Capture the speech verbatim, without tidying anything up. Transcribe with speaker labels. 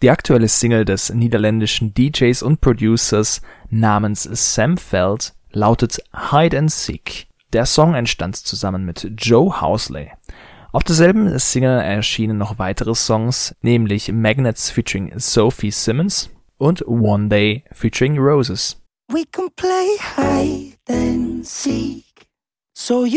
Speaker 1: Die aktuelle Single des niederländischen D Js und Producers namens Sam Veld lautet Hide and Seek. Der Song entstand zusammen mit Joe Housley. Auf derselben Single erschienen noch weitere Songs, nämlich Magnets featuring Sophie Simmons und One Day featuring Roses.
Speaker 2: We can play hide and seek. So you